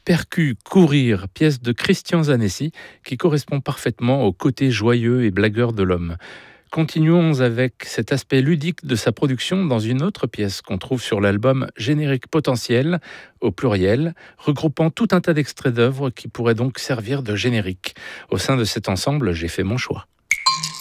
Percu, courir, pièce de Christian Zanessi qui correspond parfaitement au côté joyeux et blagueur de l'homme. Continuons avec cet aspect ludique de sa production dans une autre pièce qu'on trouve sur l'album Générique potentiel, au pluriel, regroupant tout un tas d'extraits d'œuvres qui pourraient donc servir de générique. Au sein de cet ensemble, j'ai fait mon choix.